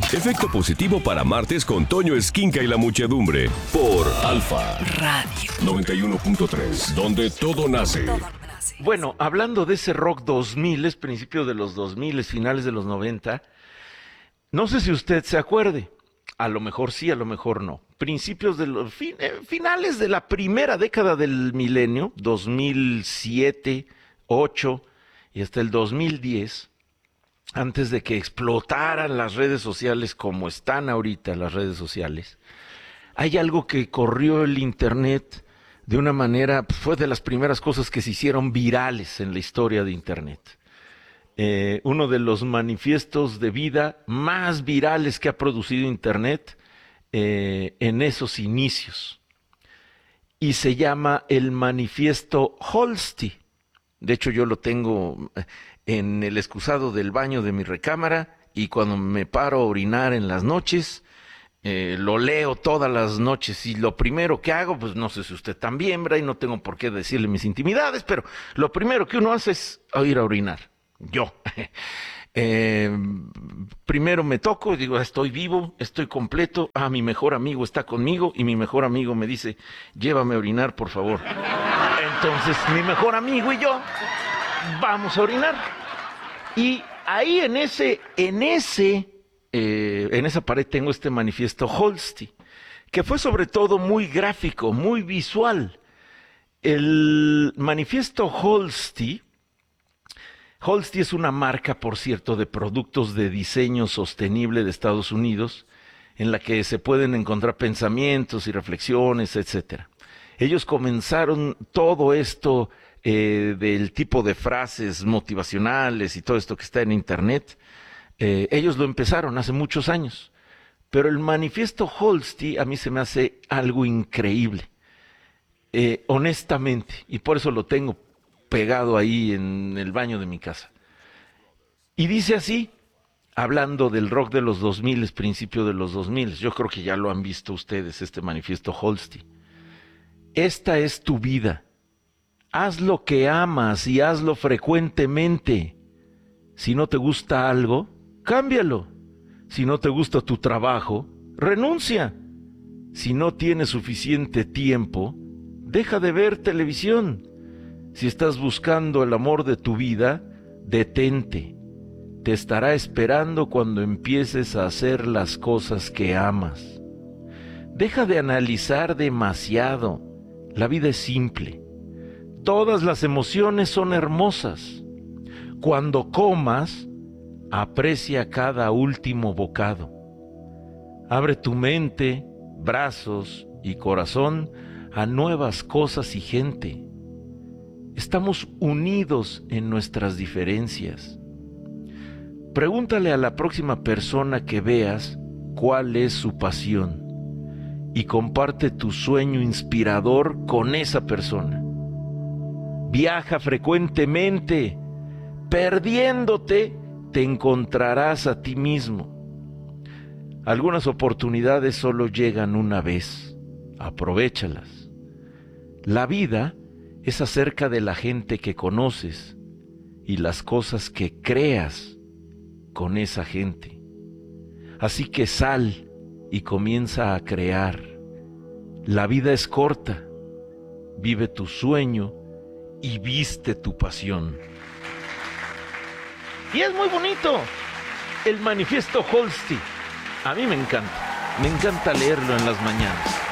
Efecto positivo para martes con Toño Esquinca y la muchedumbre. Por Alfa Radio 91.3, donde todo nace. Bueno, hablando de ese rock 2000, principios de los 2000, finales de los 90, no sé si usted se acuerde, a lo mejor sí, a lo mejor no. Principios de los finales de la primera década del milenio, 2007, 2008 y hasta el 2010, antes de que explotaran las redes sociales como están ahorita las redes sociales, hay algo que corrió el internet de una manera, fue de las primeras cosas que se hicieron virales en la historia de internet. Uno de los manifiestos de vida más virales que ha producido internet en esos inicios. Y se llama el manifiesto Halsey. De hecho, yo lo tengo en el excusado del baño de mi recámara y cuando me paro a orinar en las noches, lo leo todas las noches y lo primero que hago, pues no sé si usted también, ¿verdad? Y no tengo por qué decirle mis intimidades, pero lo primero que uno hace es ir a orinar. Yo. Primero me toco y digo, estoy vivo, estoy completo, mi mejor amigo está conmigo y mi mejor amigo me dice, llévame a orinar, por favor. Entonces mi mejor amigo y yo vamos a orinar. Y ahí en esa pared tengo este manifiesto Halsey, que fue sobre todo muy gráfico, muy visual. El manifiesto Halsey es una marca, por cierto, de productos de diseño sostenible de Estados Unidos, en la que se pueden encontrar pensamientos y reflexiones, etcétera. Ellos comenzaron todo esto del tipo de frases motivacionales y todo esto que está en internet. Ellos lo empezaron hace muchos años, pero el manifiesto Halsey a mí se me hace algo increíble, honestamente, y por eso lo tengo pegado ahí en el baño de mi casa. Y dice así, hablando del rock de los 2000, principio de los 2000, yo creo que ya lo han visto ustedes, este manifiesto Halsey. Esta es tu vida. Haz lo que amas y hazlo frecuentemente. Si no te gusta algo, cámbialo. Si no te gusta tu trabajo, renuncia. Si no tienes suficiente tiempo, deja de ver televisión. Si estás buscando el amor de tu vida, detente. Te estará esperando cuando empieces a hacer las cosas que amas. Deja de analizar demasiado. La vida es simple. Todas las emociones son hermosas. Cuando comas, aprecia cada último bocado. Abre tu mente, brazos y corazón a nuevas cosas y gente. Estamos unidos en nuestras diferencias. Pregúntale a la próxima persona que veas cuál es su pasión y comparte tu sueño inspirador con esa persona. Viaja frecuentemente. Perdiéndote, te encontrarás a ti mismo. Algunas oportunidades solo llegan una vez. Aprovéchalas. La vida es acerca de la gente que conoces y las cosas que creas con esa gente. Así que sal y comienza a crear. La vida es corta. Vive tu sueño y viste tu pasión. Y es muy bonito el manifiesto Halsey. A mí me encanta leerlo en las mañanas.